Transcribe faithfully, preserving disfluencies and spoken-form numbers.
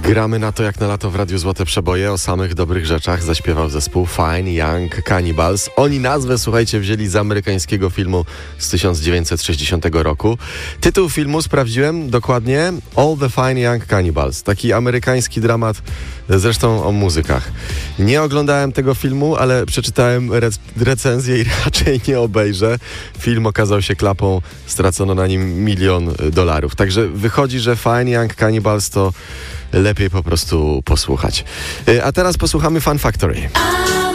Gramy na to jak na lato w Radiu Złote Przeboje. O samych dobrych rzeczach zaśpiewał zespół Fine Young Cannibals. Oni nazwę, słuchajcie, wzięli z amerykańskiego filmu z tysiąc dziewięćset sześćdziesiątego roku. Tytuł filmu sprawdziłem dokładnie: All the Fine Young Cannibals. Taki amerykański dramat, zresztą o muzykach. Nie oglądałem tego filmu, ale przeczytałem rec- recenzję i raczej nie obejrzę. Film okazał się klapą, stracono na nim milion dolarów. Także wychodzi, że Fine Young Cannibals to lepiej po prostu posłuchać. A teraz posłuchamy Fun Factory.